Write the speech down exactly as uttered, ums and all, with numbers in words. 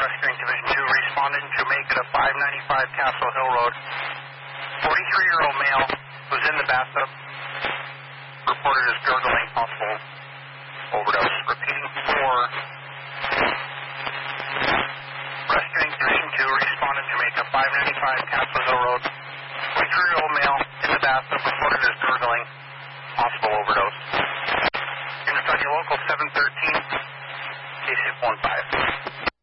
Rescuing Division two responding to make it a five ninety-five Castle Hill Road. forty-three-year-old male who's in the bathtub. Reported as gurgling, possible overdose. Repeating four. Rescuing Division two responded to make a five ninety-five Castle Hill Road. forty-three-year-old male in the bathtub. Reported as gurgling, possible overdose. Units on your local seven thirteen, K C one five.